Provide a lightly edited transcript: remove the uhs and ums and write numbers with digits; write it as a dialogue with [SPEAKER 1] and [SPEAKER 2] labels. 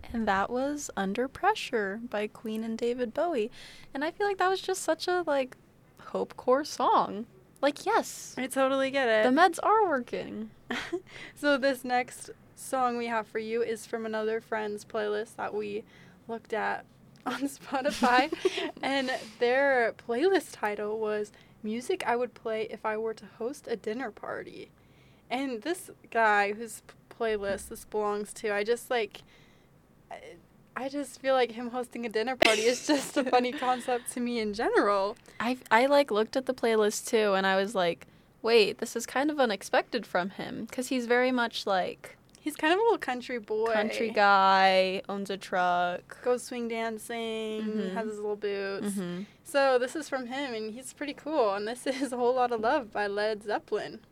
[SPEAKER 1] And that was Under Pressure by Queen and David Bowie. And I feel like that was just such a, like, hopecore song. Like, yes,
[SPEAKER 2] I totally get
[SPEAKER 1] the
[SPEAKER 2] it.
[SPEAKER 1] meds are working.
[SPEAKER 2] So this next song we have for you is from another friend's playlist that we looked at on Spotify. And their playlist title was Music I Would Play If I Were to Host a Dinner Party. And this guy whose playlist this belongs to, I just feel like him hosting a dinner party is just a funny concept to me in general.
[SPEAKER 1] I like, looked at the playlist, too, and I was like, wait, this is kind of unexpected from him. Because he's very much, like,
[SPEAKER 2] He's kind of a little country boy.
[SPEAKER 1] country guy, owns a truck.
[SPEAKER 2] Goes swing dancing,
[SPEAKER 1] Mhm.
[SPEAKER 2] has his little boots.
[SPEAKER 1] Mm-hmm.
[SPEAKER 2] So this is from him, and he's pretty cool. And this is A Whole Lot of Love by Led Zeppelin.